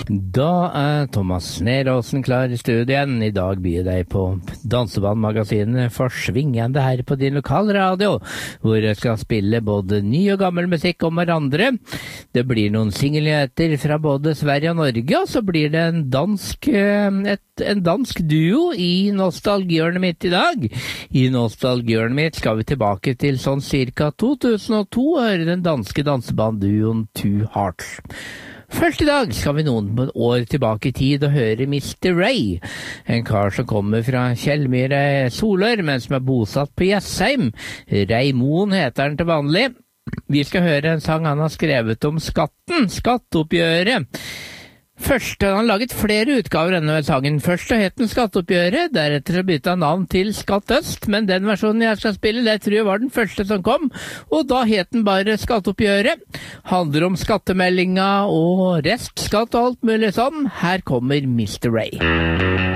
Da er Thomas Neråsen klar i studien. I dag byr deg på Dansebandmagasinet Forsvingende her på din lokalradio, hvor jeg skal spille både ny og gammel musikk om hverandre. Det blir noen singelnyheter fra både Sverige og Norge, og så blir det en dansk duo i nostalgihjørnet mitt i dag. I nostalgihjørnet mitt skal vi tilbake til sånn cirka 2002 og høre den danske dansebandduoen Two Hearts. Først i dag skal vi noen år tilbake i tid og høre Mr. Ray, en kar som kommer fra Kjellmyre Solør, men som er bosatt på Jessheim. Ray Moen heter han til vanlig. Vi skal høre en sang han har skrevet om skatteoppgjøret. Først har han laget flere utgaver denne sangen. Først het den Skatteoppgjøret, deretter bytte han navn til Skatt Øst, men den versjonen jeg skal spille, det tror jeg var den første som kom, og da het den bare Skatteoppgjøret. Handler om skattemeldinga og restskatt og alt mulig sånn. Her kommer Mr. Ray.